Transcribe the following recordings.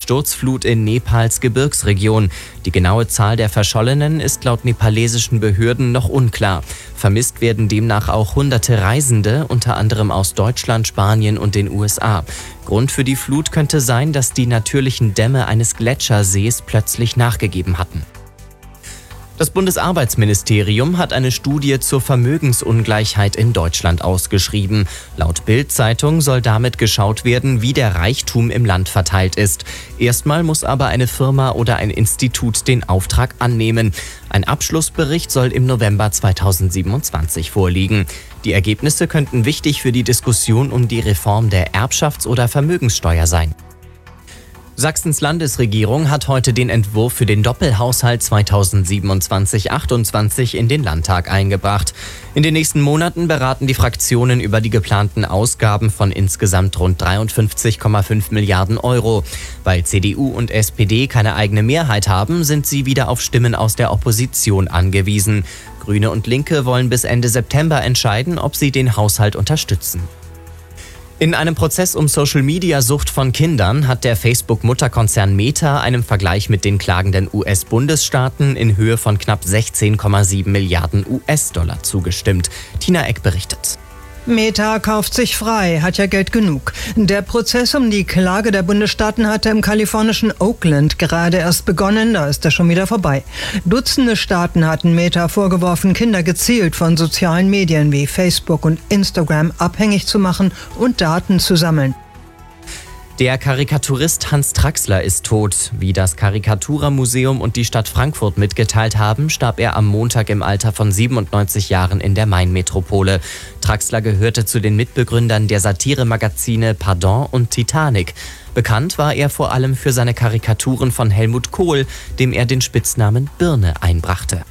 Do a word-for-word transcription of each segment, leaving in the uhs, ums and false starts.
Sturzflut in Nepals Gebirgsregion. Die genaue Zahl der Verschollenen ist laut nepalesischen Behörden noch unklar. Vermisst werden demnach auch hunderte Reisende, unter anderem aus Deutschland, Spanien und den U S A. Grund für die Flut könnte sein, dass die natürlichen Dämme eines Gletschersees plötzlich nachgegeben hatten. Das Bundesarbeitsministerium hat eine Studie zur Vermögensungleichheit in Deutschland ausgeschrieben. Laut Bild-Zeitung soll damit geschaut werden, wie der Reichtum im Land verteilt ist. Erstmal muss aber eine Firma oder ein Institut den Auftrag annehmen. Ein Abschlussbericht soll im November zweitausendsiebenundzwanzig vorliegen. Die Ergebnisse könnten wichtig für die Diskussion um die Reform der Erbschafts- oder Vermögenssteuer sein. Sachsens Landesregierung hat heute den Entwurf für den Doppelhaushalt zweitausendsiebenundzwanzig achtundzwanzig in den Landtag eingebracht. In den nächsten Monaten beraten die Fraktionen über die geplanten Ausgaben von insgesamt rund dreiundfünfzig Komma fünf Milliarden Euro. Weil C D U und S P D keine eigene Mehrheit haben, sind sie wieder auf Stimmen aus der Opposition angewiesen. Grüne und Linke wollen bis Ende September entscheiden, ob sie den Haushalt unterstützen. In einem Prozess um Social-Media-Sucht von Kindern hat der Facebook-Mutterkonzern Meta einem Vergleich mit den klagenden U S-Bundesstaaten in Höhe von knapp sechzehn Komma sieben Milliarden U S-Dollar zugestimmt. Tina Eck berichtet. Meta kauft sich frei, hat ja Geld genug. Der Prozess um die Klage der Bundesstaaten hatte im kalifornischen Oakland gerade erst begonnen, da ist er schon wieder vorbei. Dutzende Staaten hatten Meta vorgeworfen, Kinder gezielt von sozialen Medien wie Facebook und Instagram abhängig zu machen und Daten zu sammeln. Der Karikaturist Hans Traxler ist tot. Wie das Karikatura-Museum und die Stadt Frankfurt mitgeteilt haben, starb er am Montag im Alter von siebenundneunzig Jahren in der Main-Metropole. Traxler gehörte zu den Mitbegründern der Satiremagazine Pardon und Titanic. Bekannt war er vor allem für seine Karikaturen von Helmut Kohl, dem er den Spitznamen Birne einbrachte.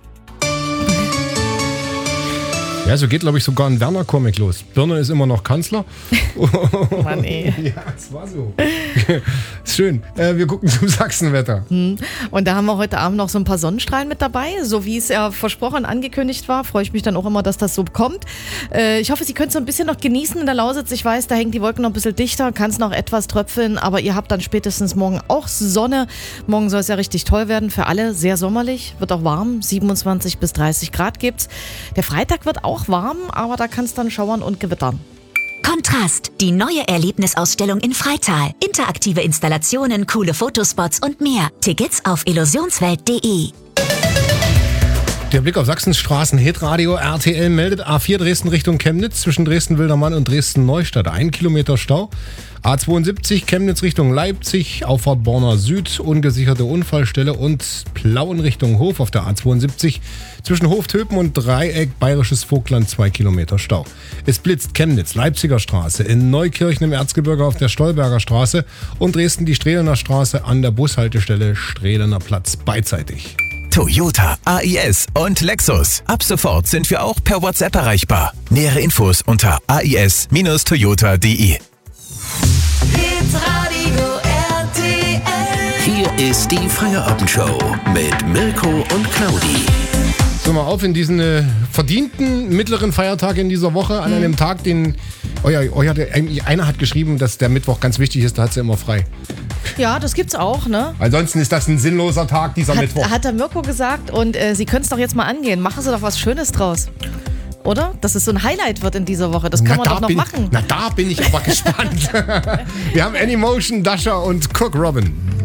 Ja, so geht, glaube ich, sogar ein Werner-Comic los. Birne ist immer noch Kanzler. Mann, ey. Ja, es war so. Ist schön. Äh, wir gucken zum Sachsenwetter. Hm. Und da haben wir heute Abend noch so ein paar Sonnenstrahlen mit dabei. So wie es ja versprochen angekündigt war, freue ich mich dann auch immer, dass das so kommt. Äh, ich hoffe, Sie können es so ein bisschen noch genießen in der Lausitz. Ich weiß, da hängen die Wolken noch ein bisschen dichter, kann es noch etwas tröpfeln, aber ihr habt dann spätestens morgen auch Sonne. Morgen soll es ja richtig toll werden für alle. Sehr sommerlich, wird auch warm. siebenundzwanzig bis dreißig Grad gibt's. Der Freitag wird auch warm, aber da kann es dann schauern und gewittern. Kontrast, die neue Erlebnisausstellung in Freital. Interaktive Installationen, coole Fotospots und mehr. Tickets auf illusionswelt punkt de. Der Blick auf Sachsens Straßen, Hitradio, R T L meldet A vier Dresden Richtung Chemnitz zwischen Dresden-Wildermann und Dresden-Neustadt. Ein Kilometer Stau. A zweiundsiebzig Chemnitz Richtung Leipzig, Auffahrt Borna Süd, ungesicherte Unfallstelle und Plauen Richtung Hof auf der A zweiundsiebzig. Zwischen Hoftöpen und Dreieck Bayerisches Vogtland zwei Kilometer Stau. Es blitzt Chemnitz, Leipziger Straße, in Neukirchen im Erzgebirge auf der Stolberger Straße und Dresden die Strehlener Straße an der Bushaltestelle Strehlener Platz beidseitig. Toyota, A I S und Lexus. Ab sofort sind wir auch per WhatsApp erreichbar. Nähere Infos unter a i s Bindestrich toyota punkt de. Hier ist die Feierabendshow mit Mirko und Claudi. So, mal auf in diesen äh, verdienten mittleren Feiertag in dieser Woche, an einem Tag, den euer, euer, einer hat geschrieben, dass der Mittwoch ganz wichtig ist, da hat sie immer frei. Ja, das gibt's auch, ne? Ansonsten ist das ein sinnloser Tag, dieser Hat, Mittwoch. hat der Mirko gesagt und äh, Sie können es doch jetzt mal angehen. Machen Sie doch was Schönes draus. Oder? Dass es so ein Highlight wird in dieser Woche. Das können na, wir doch noch bin, machen. Na, da bin ich aber gespannt. Wir haben Anymotion, Dasher und Cook Robin.